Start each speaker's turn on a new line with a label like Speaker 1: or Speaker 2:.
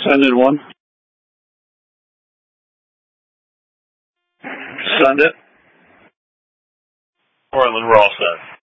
Speaker 1: Send in one. Send it.
Speaker 2: Portland, we're all set.